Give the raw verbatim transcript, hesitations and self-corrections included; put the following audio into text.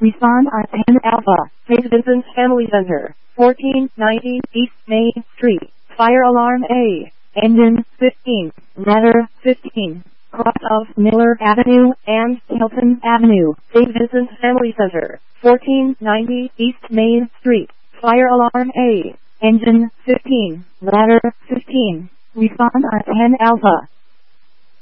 Respond on N Alpha, Saint Vincent's Family Center, fourteen ninety East Main Street. Fire alarm A. Engine fifteen. Ladder fifteen. Cross of Miller Avenue and Hilton Avenue. Saint Vincent's Family Center, fourteen ninety East Main Street. Fire alarm A. Engine fifteen. Ladder fifteen. Respond on N Alpha.